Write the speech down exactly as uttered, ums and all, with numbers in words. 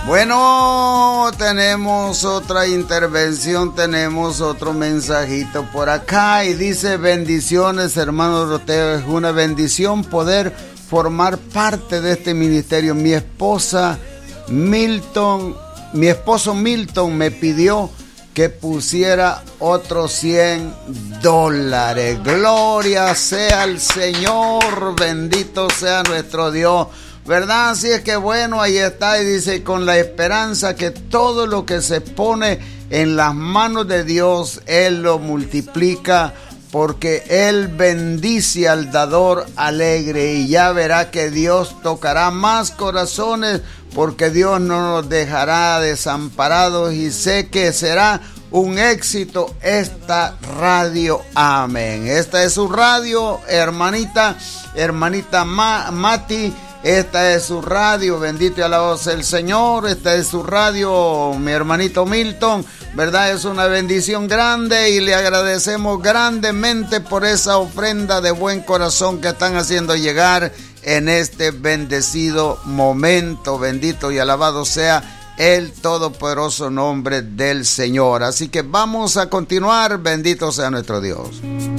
Bueno, tenemos otra intervención, tenemos otro mensajito por acá y dice: bendiciones, hermano Doroteo, es una bendición poder formar parte de este ministerio. Mi esposa Milton, mi esposo Milton me pidió que pusiera otros cien dólares. Gloria sea al Señor, bendito sea nuestro Dios. ¿Verdad? Así es que bueno, ahí está, y dice: con la esperanza que todo lo que se pone en las manos de Dios, Él lo multiplica, porque Él bendice al dador alegre, y ya verá que Dios tocará más corazones, porque Dios no nos dejará desamparados, y sé que será un éxito esta radio. Amén. Esta es su radio, hermanita, hermanita Ma, Mati. Esta es su radio, bendito y alabado sea el Señor. Esta es su radio, mi hermanito Milton, ¿verdad? Es una bendición grande y le agradecemos grandemente por esa ofrenda de buen corazón que están haciendo llegar en este bendecido momento. Bendito y alabado sea el todopoderoso nombre del Señor. Así que vamos a continuar, bendito sea nuestro Dios.